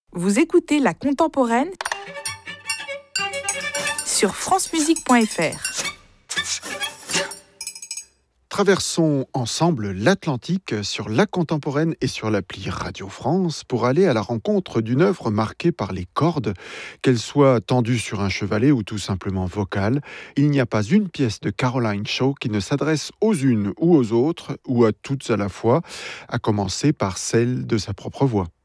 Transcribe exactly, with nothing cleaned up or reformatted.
Vous écoutez La Contemporaine sur francemusique point f r. Traversons ensemble l'Atlantique sur La Contemporaine et sur l'appli Radio France pour aller à la rencontre d'une œuvre marquée par les cordes, qu'elle soit tendue sur un chevalet ou tout simplement vocale. Il n'y a pas une pièce de Caroline Shaw qui ne s'adresse aux unes ou aux autres, ou à toutes à la fois, à commencer par celle de sa propre voix.